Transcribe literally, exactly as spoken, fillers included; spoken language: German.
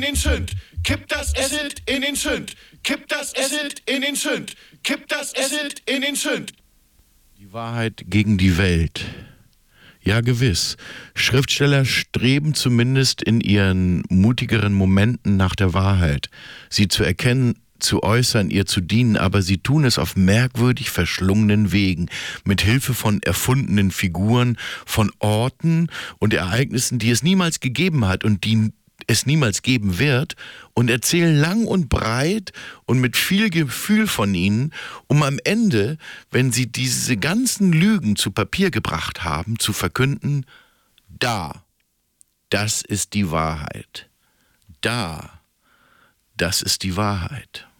den Sünd, kipp das Acid in den Sünd, kipp das Acid in den Sünd, kipp das Acid in den Sünd. Die Wahrheit gegen die Welt. Ja, gewiss. Schriftsteller streben zumindest in ihren mutigeren Momenten nach der Wahrheit, sie zu erkennen, zu äußern, ihr zu dienen, aber sie tun es auf merkwürdig verschlungenen Wegen, mit Hilfe von erfundenen Figuren, von Orten und Ereignissen, die es niemals gegeben hat und die es niemals geben wird, und erzählen lang und breit und mit viel Gefühl von ihnen, um am Ende, wenn sie diese ganzen Lügen zu Papier gebracht haben, zu verkünden: Da, das ist die Wahrheit. Da, das ist die Wahrheit.